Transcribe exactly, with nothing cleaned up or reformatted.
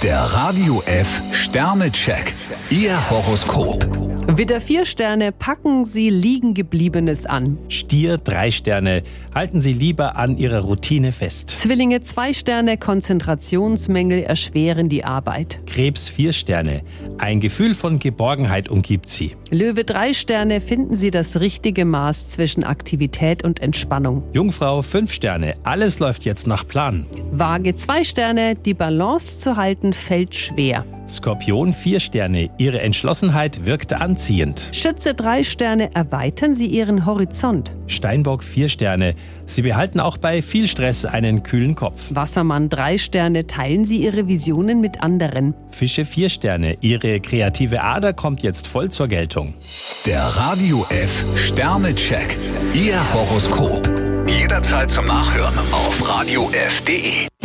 Der Radio F Sternecheck. Ihr Horoskop. Widder vier Sterne, packen Sie Liegengebliebenes an. Stier drei Sterne, halten Sie lieber an Ihrer Routine fest. Zwillinge zwei Sterne, Konzentrationsmängel erschweren die Arbeit. Krebs vier Sterne, ein Gefühl von Geborgenheit umgibt Sie. Löwe drei Sterne, finden Sie das richtige Maß zwischen Aktivität und Entspannung. Jungfrau fünf Sterne, alles läuft jetzt nach Plan. Waage zwei Sterne, die Balance zu halten fällt schwer. Skorpion vier Sterne, Ihre Entschlossenheit wirkt anziehend. Schütze drei Sterne, erweitern Sie Ihren Horizont. Steinbock vier Sterne, Sie behalten auch bei viel Stress einen kühlen Kopf. Wassermann drei Sterne, teilen Sie Ihre Visionen mit anderen. Fische vier Sterne, Ihre kreative Ader kommt jetzt voll zur Geltung. Der Radio F Sternecheck. Ihr Horoskop. Jederzeit zum Nachhören auf radio f punkt de.